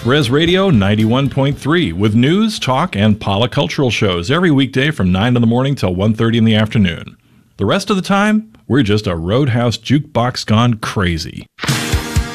Res Radio 91.3 with news, talk, and polycultural shows every weekday from 9 in the morning till 1:30 in the afternoon. The rest of the time, we're just a roadhouse jukebox gone crazy.